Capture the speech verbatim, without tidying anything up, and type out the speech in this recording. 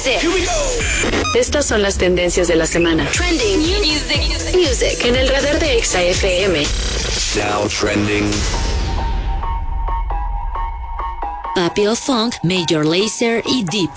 Here we go. Estas son las tendencias de la semana. Trending music, music. En el radar de Exa F M. Now trending. Papio Funk, Major Lazer y Diplo.